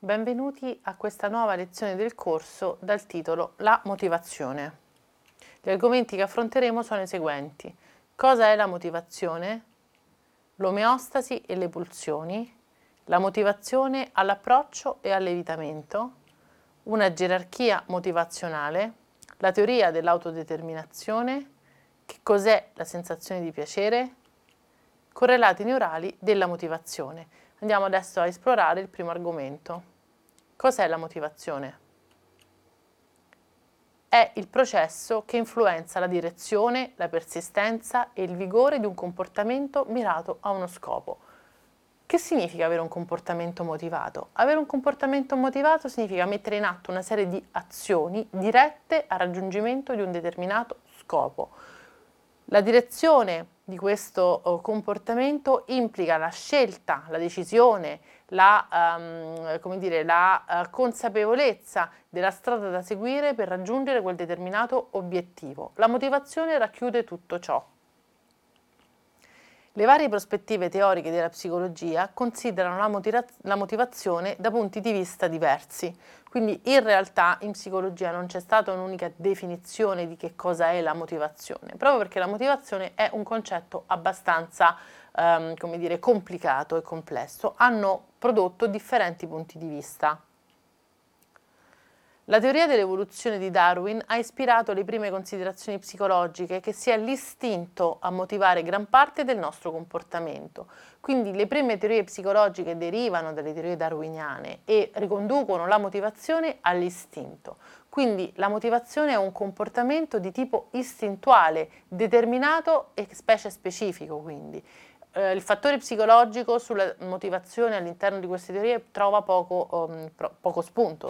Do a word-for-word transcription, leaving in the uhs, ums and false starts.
Benvenuti a questa nuova lezione del corso dal titolo La motivazione. Gli argomenti che affronteremo sono i seguenti: cosa è la motivazione, l'omeostasi e le pulsioni, la motivazione all'approccio e all'evitamento, una gerarchia motivazionale, la teoria dell'autodeterminazione, che cos'è la sensazione di piacere, correlati neurali della motivazione. Andiamo adesso a esplorare il primo argomento. Cos'è la motivazione? È il processo che influenza la direzione, la persistenza e il vigore di un comportamento mirato a uno scopo. Che significa avere un comportamento motivato? Avere un comportamento motivato significa mettere in atto una serie di azioni dirette al raggiungimento di un determinato scopo. La direzione di questo uh, comportamento implica la scelta, la decisione, la, um, come dire, la uh, consapevolezza della strada da seguire per raggiungere quel determinato obiettivo. La motivazione racchiude tutto ciò. Le varie prospettive teoriche della psicologia considerano la, motiva- la motivazione da punti di vista diversi, quindi in realtà in psicologia non c'è stata un'unica definizione di che cosa è la motivazione, proprio perché la motivazione è un concetto abbastanza ehm, come dire, complicato e complesso. Hanno prodotto differenti punti di vista. La teoria dell'evoluzione di Darwin ha ispirato le prime considerazioni psicologiche che sia l'istinto a motivare gran parte del nostro comportamento. Quindi le prime teorie psicologiche derivano dalle teorie darwiniane e riconducono la motivazione all'istinto. Quindi la motivazione è un comportamento di tipo istintuale, determinato e specie specifico, quindi. Eh, il fattore psicologico sulla motivazione all'interno di queste teorie trova poco, um, pro- poco spunto.